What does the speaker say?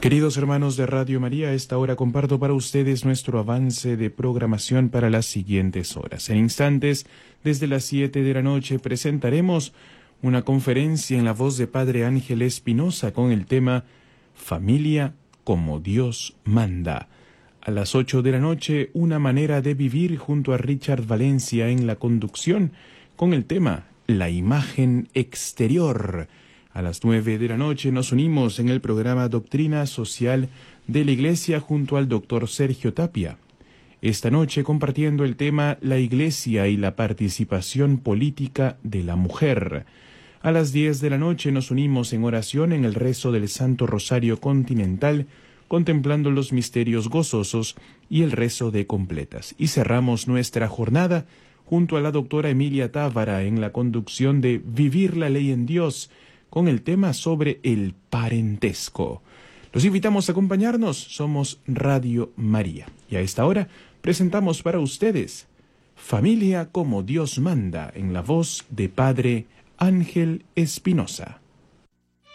Queridos hermanos de Radio María, a esta hora comparto para ustedes nuestro avance de programación para las siguientes horas. En instantes, desde las 7 de la noche, presentaremos una conferencia en la voz de Padre Ángel Espinosa con el tema Familia como Dios manda. A las 8 de la noche, una manera de vivir junto a Richard Valencia en la conducción con el tema La imagen exterior. A las 9 de la noche nos unimos en el programa Doctrina Social de la Iglesia junto al doctor Sergio Tapia. Esta noche compartiendo el tema La Iglesia y la participación política de la mujer. A las 10 de la noche nos unimos en oración en el rezo del Santo Rosario Continental, contemplando los misterios gozosos y el rezo de completas. Y cerramos nuestra jornada junto a la doctora Emilia Tábara en la conducción de Vivir la Ley en Dios, con el tema sobre el parentesco. Los invitamos a acompañarnos, somos Radio María. Y a esta hora presentamos para ustedes Familia como Dios manda, en la voz de Padre Ángel Espinosa.